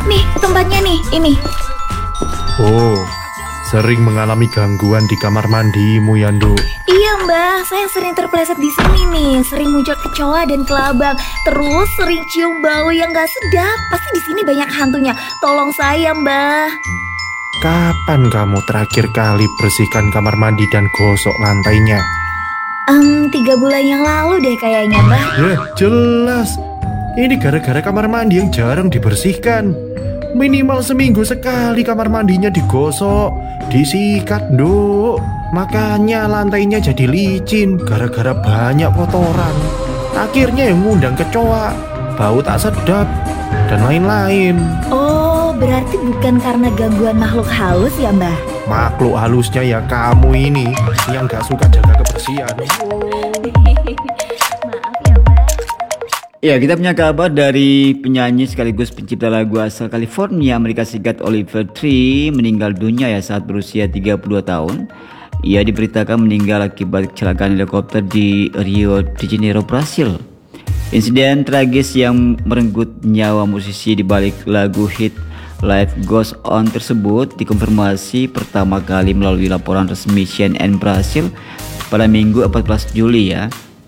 nih tempatnya nih, ini. Oh, sering mengalami gangguan di kamar mandimu ya, Nduk? Iya Mbah, saya sering terpeleset di sini nih, sering muncul kecoa dan kelabang, terus sering cium bau yang gak sedap. Pasti di sini banyak hantunya. Tolong saya Mbah. Kapan kamu terakhir kali bersihkan kamar mandi dan gosok lantainya? 3 bulan yang lalu deh kayaknya Mbah. Ya, jelas. Ini gara-gara kamar mandi yang jarang dibersihkan. Minimal seminggu sekali kamar mandinya digosok, disikat, Nduk. Makanya lantainya jadi licin gara-gara banyak kotoran. Akhirnya yang ngundang kecoa, bau tak sedap, dan lain-lain. Oh, berarti bukan karena gangguan makhluk halus ya Mbah? Makhluk halusnya ya kamu ini yang gak suka jaga kebersihan. Maaf ya Mbah. Ya, kita punya kabar dari penyanyi sekaligus pencipta lagu asal California, Amerika Serikat, Oliver Tree meninggal dunia ya saat berusia 32 tahun. Ia diberitakan meninggal akibat kecelakaan helikopter di Rio de Janeiro, Brasil. Insiden tragis yang merenggut nyawa musisi di balik lagu hit Life Goes On tersebut dikonfirmasi pertama kali melalui laporan resmi CNN Brasil pada Minggu 14 Juli ya.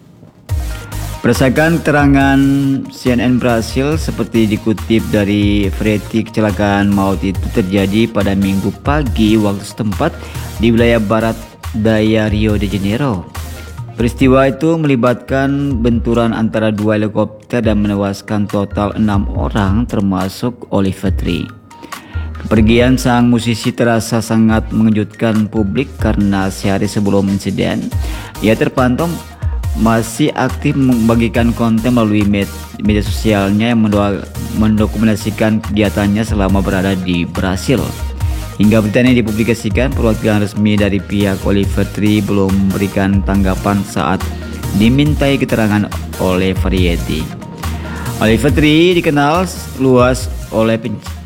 Berdasarkan keterangan CNN Brasil, seperti dikutip dari Variety, kecelakaan maut itu terjadi pada Minggu pagi waktu setempat di wilayah barat daya Rio de Janeiro. Peristiwa itu melibatkan benturan antara 2 helikopter dan menewaskan total 6 orang termasuk Oliver Tree. Kepergian sang musisi terasa sangat mengejutkan publik karena sehari sebelum insiden, ia terpantau masih aktif membagikan konten melalui media sosialnya yang mendokumentasikan kegiatannya selama berada di Brasil. Hingga berita ini dipublikasikan, perwakilan resmi dari pihak Oliver Tree belum memberikan tanggapan saat dimintai keterangan oleh Variety. Oliver Tree dikenal luas oleh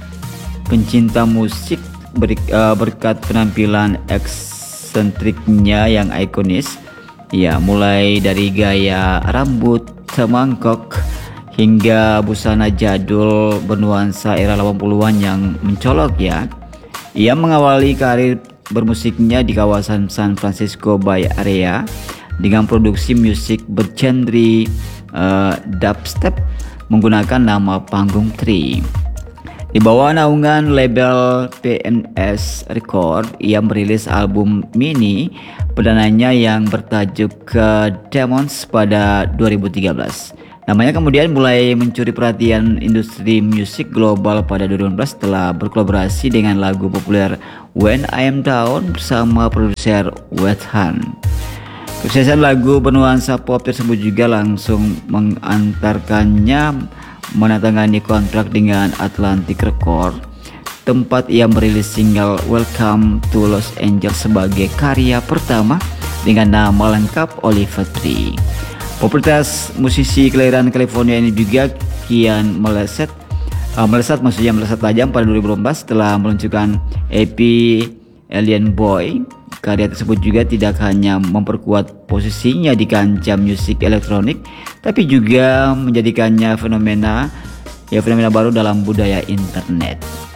pencinta musik berkat penampilan eksentriknya yang ikonis. Ya, mulai dari gaya rambut semangkok hingga busana jadul bernuansa era 80-an yang mencolok ya. Ia mengawali karir bermusiknya di kawasan San Francisco Bay Area dengan produksi musik bergenre dubstep menggunakan nama panggung Tree. Di bawah naungan label PNS Record, ia merilis album mini perdananya yang bertajuk Demons pada 2013. Namanya kemudian mulai mencuri perhatian industri musik global pada 2016 setelah berkolaborasi dengan lagu populer When I Am Down bersama produser Wet Hunt. Kesuksesan lagu bernuansa pop tersebut juga langsung mengantarkannya menandatangani kontrak dengan Atlantic Record, tempat ia merilis single Welcome to Los Angeles sebagai karya pertama dengan nama lengkap Oliver Tree. Popularitas musisi kelahiran California ini juga kian melesat tajam pada 2014 setelah meluncurkan EP Alien Boy. Karya tersebut juga tidak hanya memperkuat posisinya di kancah musik elektronik, tapi juga menjadikannya fenomena baru dalam budaya internet.